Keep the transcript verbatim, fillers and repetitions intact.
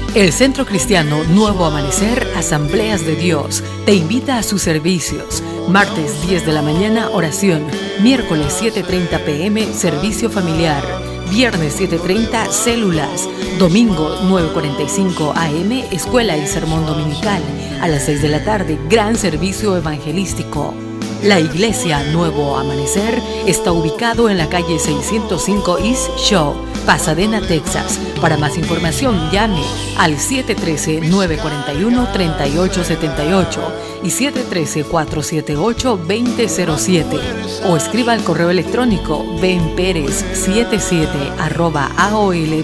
El Centro Cristiano Nuevo Amanecer, Asambleas de Dios, te invita a sus servicios. Martes diez de la mañana, oración. Miércoles siete y treinta pe eme, servicio familiar. Viernes siete y treinta, células. Domingo nueve y cuarenta y cinco a eme, escuela y sermón dominical. A las seis de la tarde, gran servicio evangelístico. La Iglesia Nuevo Amanecer está ubicado en la calle seiscientos cinco East Shaw, Pasadena, Texas. Para más información, llame al siete uno tres, nueve cuatro uno, tres ocho siete ocho y siete uno tres, cuatro siete ocho, dos cero cero siete o escriba al correo electrónico benperez setenta y siete arroba a o l